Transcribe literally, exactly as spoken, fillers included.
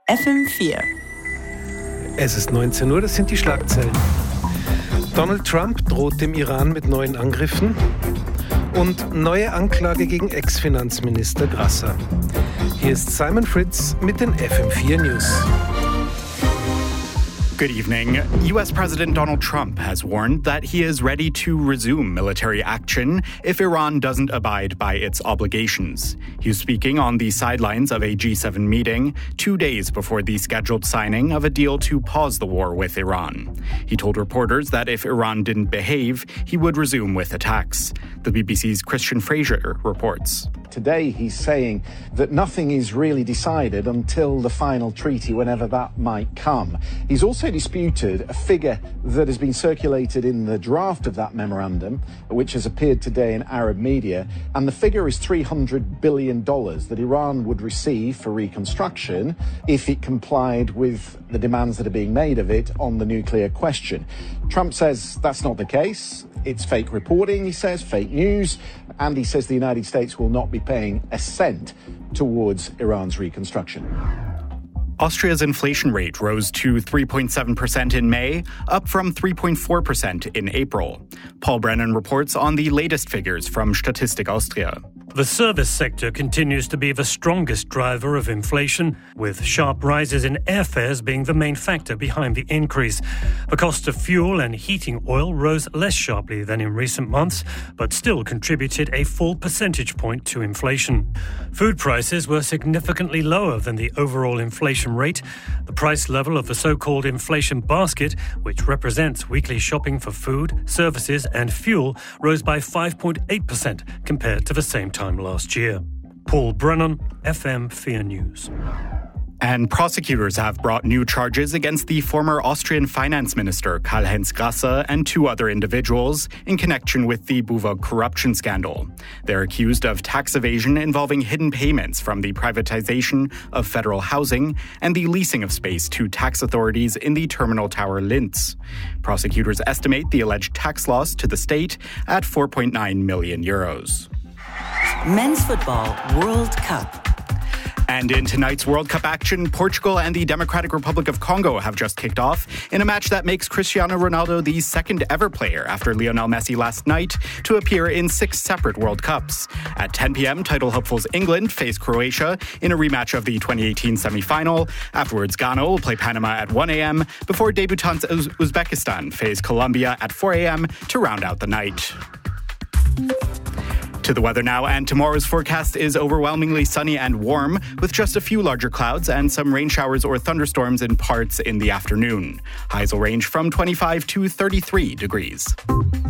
F M vier. Es ist neunzehn Uhr, das sind die Schlagzeilen. Donald Trump droht dem Iran mit neuen Angriffen und neue Anklage gegen Ex-Finanzminister Grasser. Hier ist Simon Fritz mit den F M vier News. Good evening. U S President Donald Trump has warned that he is ready to resume military action if Iran doesn't abide by its obligations. He was speaking on the sidelines of a G seven meeting two days before the scheduled signing of a deal to pause the war with Iran. He told reporters that if Iran didn't behave, he would resume with attacks. The B B C's Christian Fraser reports. Today he's saying that nothing is really decided until the final treaty, whenever that might come. He's also disputed a figure that has been circulated in the draft of that memorandum, which has appeared today in Arab media, and the figure is three hundred billion dollars that Iran would receive for reconstruction if it complied with the demands that are being made of it on the nuclear question. Trump says that's not the case. It's fake reporting, he says, fake news, and he says the United States will not be paying a cent towards Iran's reconstruction. Austria's inflation rate rose to three point seven percent in May, up from three point four percent in April. Paul Brennan reports on the latest figures from Statistik Austria. The service sector continues to be the strongest driver of inflation, with sharp rises in airfares being the main factor behind the increase. The cost of fuel and heating oil rose less sharply than in recent months, but still contributed a full percentage point to inflation. Food prices were significantly lower than the overall inflation rate. The price level of the so-called inflation basket, which represents weekly shopping for food, services and fuel, rose by five point eight percent compared to the same time last year. Paul Brennan, F M four News. And prosecutors have brought new charges against the former Austrian finance minister Karl-Heinz Grasser and two other individuals in connection with the BUWOG corruption scandal. They're accused of tax evasion involving hidden payments from the privatization of federal housing and the leasing of space to tax authorities in the terminal tower Linz. Prosecutors estimate the alleged tax loss to the state at four point nine million euros. Men's Football World Cup. And in tonight's World Cup action, Portugal and the Democratic Republic of Congo have just kicked off in a match that makes Cristiano Ronaldo the second ever player after Lionel Messi last night to appear in six separate World Cups. At ten p.m, title hopefuls England face Croatia in a rematch of the twenty eighteen semi-final. Afterwards, Ghana will play Panama at one a.m. before debutants Uz- Uzbekistan face Colombia at four a.m. to round out the night. To the weather now, and tomorrow's forecast is overwhelmingly sunny and warm, with just a few larger clouds and some rain showers or thunderstorms in parts in the afternoon. Highs will range from twenty-five to thirty-three degrees.